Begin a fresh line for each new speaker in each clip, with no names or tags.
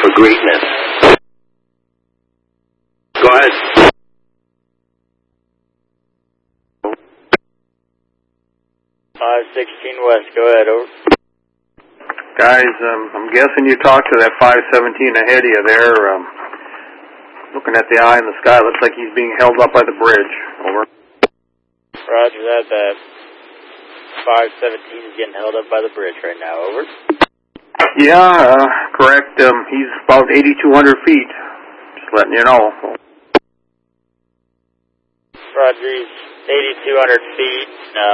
for greatness. Go ahead.
West, go ahead, over.
Guys, I'm guessing you talked to that 517 ahead of you there. Looking at the eye in the sky, looks like he's being held up by the bridge. Over.
Roger that. 517 is getting held up by the bridge right now, over.
Yeah, correct. He's about 8,200 feet. Just letting you know.
Roger, he's 8,200 feet.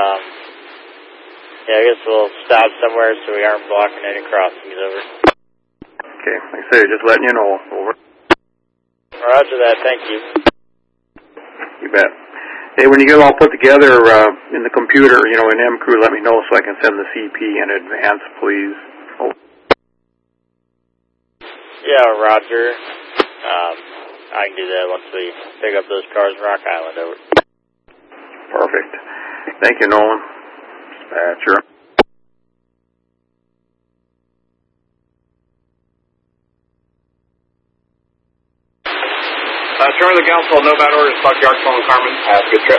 Yeah, I guess we'll stop somewhere so we aren't blocking any crossings, over.
Okay, like I say, just letting you know, over.
Roger that, thank you.
You bet. Hey, when you get it all put together in the computer, in MCrew, let me know so I can send the CP in advance, please. Oh.
Yeah, Roger. I can do that once we pick up those cars in Rock Island, over.
Perfect. Thank you, Nolan. Sure.
Chairman of the Council, no bad orders, Buck Yard, calling Carmen. Have a good trip.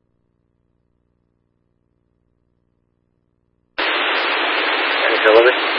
Any delivery?